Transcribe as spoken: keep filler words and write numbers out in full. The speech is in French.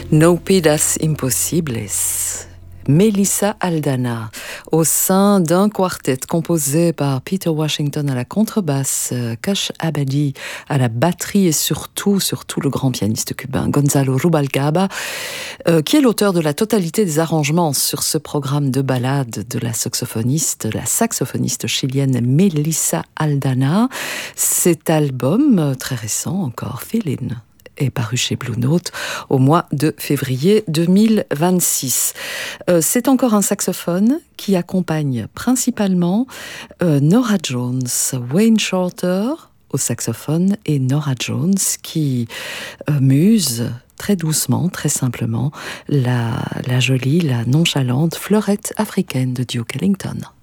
No Pidas Impossibles. Melissa Aldana, au sein d'un quartet composé par Peter Washington à la contrebasse, Kash Abadi à la batterie et surtout, surtout le grand pianiste cubain Gonzalo Rubalcaba, euh, qui est l'auteur de la totalité des arrangements sur ce programme de ballade de la saxophoniste, la saxophoniste chilienne Melissa Aldana. Cet album, très récent encore, Feeling, est paru chez Blue Note au mois de février deux mille vingt-six. Euh, c'est encore un saxophone qui accompagne principalement euh, Norah Jones, Wayne Shorter au saxophone et Norah Jones qui euh, muse très doucement, très simplement, la, la jolie, la nonchalante fleurette africaine de Duke Ellington.